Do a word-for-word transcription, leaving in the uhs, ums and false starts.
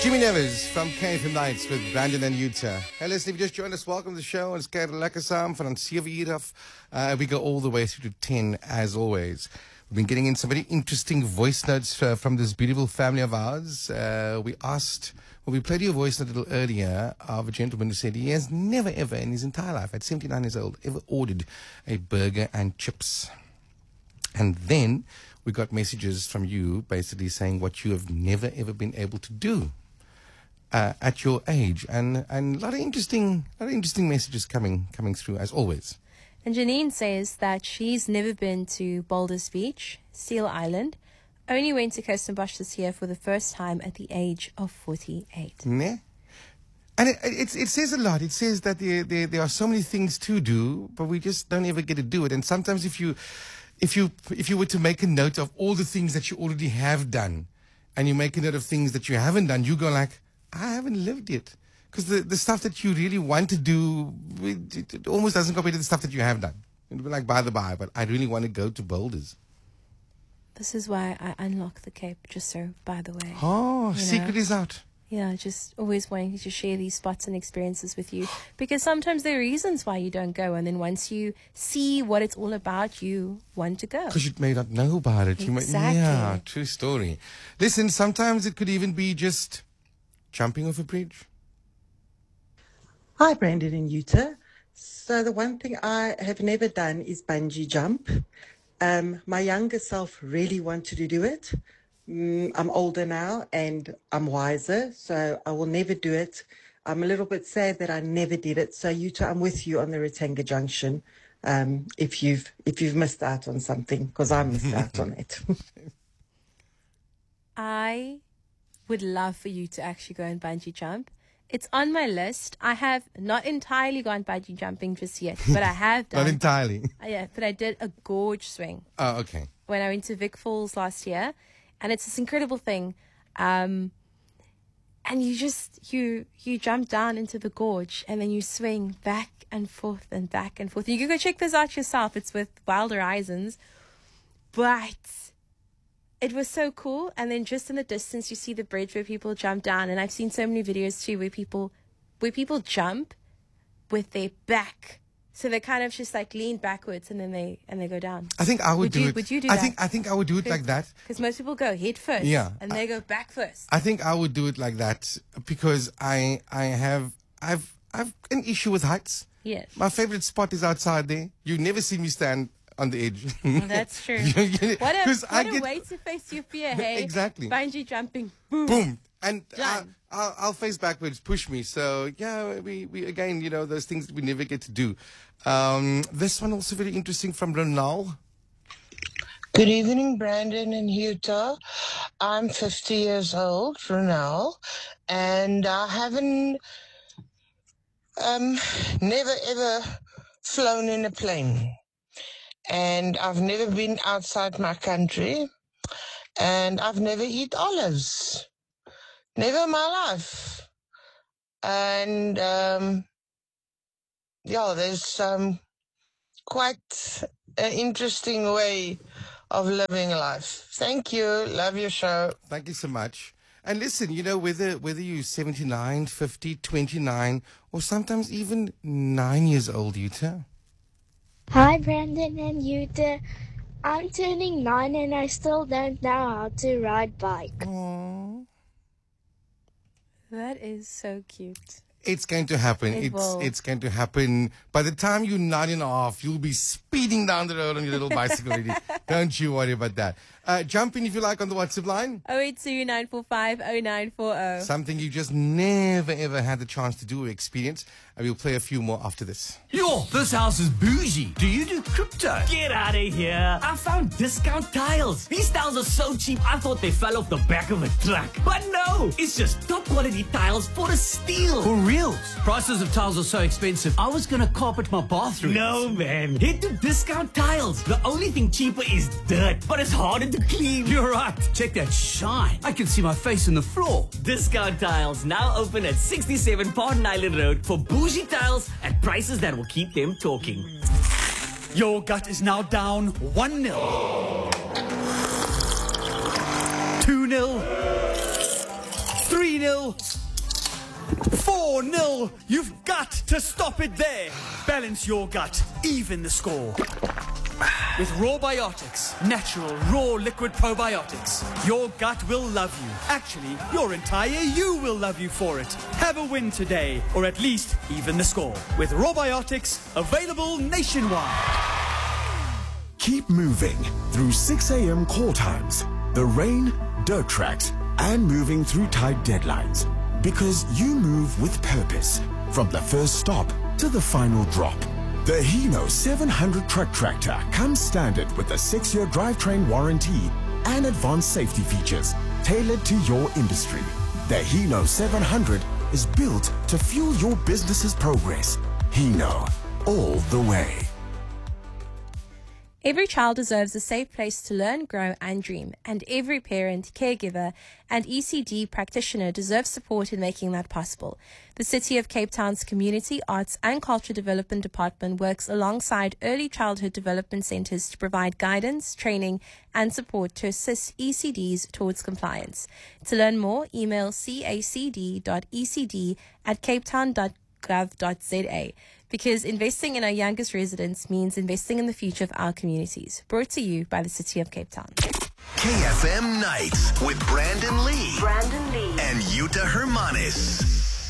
Jimmy Nevers from K F M Nights with Brandon and Utah. Hey, listen, if you just joined us, welcome to the show. It's Kate Lekasam from Sievieraf. Uh, we go all the way through to ten, as always. We've been getting in some very interesting voice notes uh, from this beautiful family of ours. Uh, we asked, well, we played your voice note a little earlier of a gentleman who said he has never, ever in his entire life, at seventy-nine years old, ever ordered a burger and chips. And then we got messages from you basically saying what you have never, ever been able to do. Uh, at your age, and and a lot of interesting, a lot of interesting messages coming coming through as always. And Janine says that she's never been to Boulders Beach, Seal Island, only went to Kirstenbosch this year for the first time at the age of forty-eight. Ne? And it, it it says a lot. It says that there, there there are so many things to do, but we just don't ever get to do it. And sometimes if you if you if you were to make a note of all the things that you already have done, and you make a note of things that you haven't done, you go like, I haven't lived yet. Because the, the stuff that you really want to do, it, it almost doesn't compare to the stuff that you have done. It'll be like by the by, but I really want to go to Boulders. This is why I unlock the Cape, just so, by the way. Oh, you secret know? is out. Yeah, just always wanting to share these spots and experiences with you. Because sometimes there are reasons why you don't go. And then once you see what it's all about, you want to go. Because you may not know about it. You Exactly. May, yeah, true story. Listen, sometimes it could even be just jumping off a bridge. Hi, Brandon and Utah. So the one thing I have never done is bungee jump. Um, my younger self really wanted to do it. Mm, I'm older now and I'm wiser, so I will never do it. I'm a little bit sad that I never did it. So Utah, I'm with you on the Ratanga Junction. Um, if you've if you've missed out on something, because I missed out on it. I would love for you to actually go and bungee jump. It's on my list. I have not entirely gone bungee jumping just yet, but I have done. Not entirely. Uh, yeah, but I did a gorge swing. Oh, okay. When I went to Vic Falls last year, and it's this incredible thing. Um, and you just you you jump down into the gorge, and then you swing back and forth and back and forth. You can go check this out yourself. It's with Wild Horizons, but it was so cool. And then just in the distance, you see the bridge where people jump down. And I've seen so many videos too where people, where people jump with their back. So they kind of just like lean backwards and then they and they go down. I think I would, Would do you- it. would you do I that? think I think I would do it like that. Because most people go head first. Yeah. And they go back first. I think I would do it like that because I I have I've I've an issue with heights. Yes. My favorite spot is outside there. You never see me stand on the edge. Well, that's true. You get it? What a, 'Cause I what a get- way to face your fear, hey? Exactly. Bungee jumping. Boom. Boom. And I, Done. I'll, I'll face backwards, push me. So, yeah, we, we again, you know, those things that we never get to do. Um, this one also very interesting from Ronald. Good evening, Brandon and Utah. I'm fifty years old, Ronald, and I haven't um, never ever flown in a plane. And I've never been outside my country, and I've never eaten olives. Never in my life. And, um, yeah, there's um, quite an interesting way of living life. Thank you. Love your show. Thank you so much. And listen, you know, whether whether you're seventy-nine, fifty, twenty-nine, or sometimes even nine years old, Utah. Hi, Brandon and Utah. I'm turning nine and I still don't know how to ride bike. Aww. That is so cute. It's going to happen. It it's will. it's going to happen. By the time you're nine and a half, you'll be speeding down the road on your little bicycle. Lady. Don't you worry about that. Uh, jump in if you like on the WhatsApp line. oh eight two, nine four five, oh nine four oh. Something you just never ever had the chance to do or experience. And we'll play a few more after this. Yo, this house is bougie. Do you do crypto? Get out of here. I found discount tiles. These tiles are so cheap, I thought they fell off the back of a truck. But no, it's just top quality tiles for a steal. For reals? Prices of tiles are so expensive. I was gonna carpet my bathroom. No, man. Head to Discount Tiles. The only thing cheaper is dirt, but it's harder to clean. You're right. Check that shine. I can see my face in the floor. Discount Tiles now open at sixty-seven Pardon Island Road for bougie tiles at prices that will keep them talking. Your gut is now down one nil. two nil. three nil. nil. four nil. You've got to stop it there. Balance your gut. Even the score. With Rawbiotics, natural, raw liquid probiotics, your gut will love you. Actually, your entire you will love you for it. Have a win today, or at least even the score. With Rawbiotics, available nationwide. Keep moving through six a.m. call times, the rain, dirt tracks, and moving through tight deadlines. Because you move with purpose, from the first stop to the final drop. The Hino seven hundred truck tractor comes standard with a six-year drivetrain warranty and advanced safety features tailored to your industry. The Hino seven hundred is built to fuel your business's progress. Hino, all the way. Every child deserves a safe place to learn, grow, and dream, and every parent, caregiver, and E C D practitioner deserves support in making that possible. The City of Cape Town's Community, Arts and Culture Development Department works alongside early childhood development centres to provide guidance, training, and support to assist E C Ds towards compliance. To learn more, email cacd dot e c d at capetown dot gov dot z a. Because investing in our youngest residents means investing in the future of our communities. Brought to you by the City of Cape Town. K F M Nights with Brandon Lee. Brandon Lee. And Yuta Hermanis.